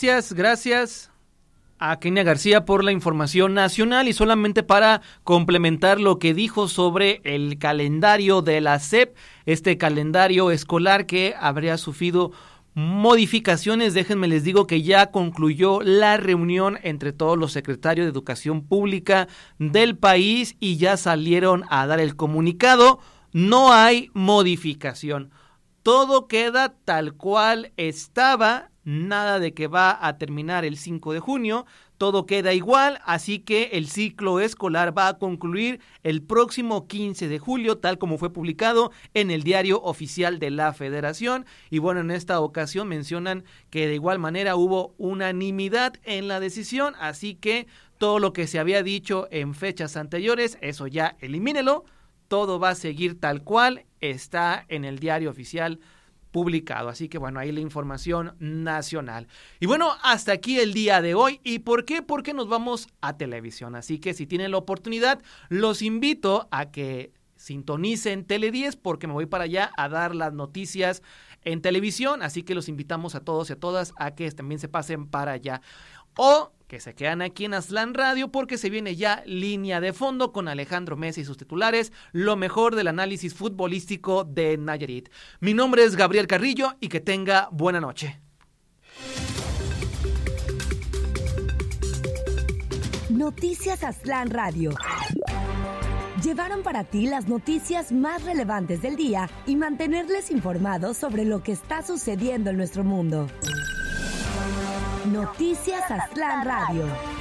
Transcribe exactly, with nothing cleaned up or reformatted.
gracias, gracias a Kenia García por la información nacional y solamente para complementar lo que dijo sobre el calendario de la S E P, este calendario escolar que habría sufrido modificaciones. Déjenme les digo que ya concluyó la reunión entre todos los secretarios de Educación Pública del país y ya salieron a dar el comunicado. No hay modificación. Todo queda tal cual estaba, nada de que va a terminar el cinco de junio, todo queda igual, así que el ciclo escolar va a concluir el próximo quince de julio, tal como fue publicado en el Diario Oficial de la Federación. Y bueno, en esta ocasión mencionan que de igual manera hubo unanimidad en la decisión, así que todo lo que se había dicho en fechas anteriores, eso ya elimínelo. Todo va a seguir tal cual está en el Diario Oficial publicado. Así que bueno, ahí la información nacional. Y bueno, hasta aquí el día de hoy. ¿Y por qué? Porque nos vamos a televisión. Así que si tienen la oportunidad, los invito a que sintonicen Tele diez porque me voy para allá a dar las noticias en televisión. Así que los invitamos a todos y a todas a que también se pasen para allá. O que se quedan aquí en Aztlán Radio porque se viene ya Línea de Fondo con Alejandro Mesa y sus titulares, lo mejor del análisis futbolístico de Nayarit. Mi nombre es Gabriel Carrillo y que tenga buena noche. Noticias Aztlán Radio. Llevaron para ti las noticias más relevantes del día y mantenerles informados sobre lo que está sucediendo en nuestro mundo. Noticias Aztlán Radio.